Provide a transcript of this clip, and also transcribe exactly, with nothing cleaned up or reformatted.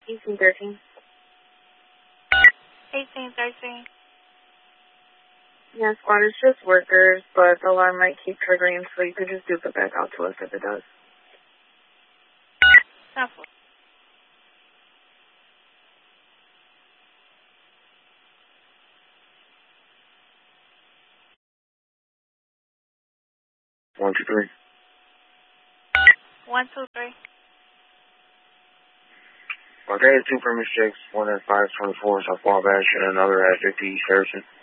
eighteen thirteen. eighteen thirteen. Yeah, squad, it's just workers, but the alarm might keep triggering, so you could just dupe it back out to us if it does. Simple. One, two, three. One, two, three. Okay, two premise checks, one at five twenty-four South Wabash and another at fifty East Harrison.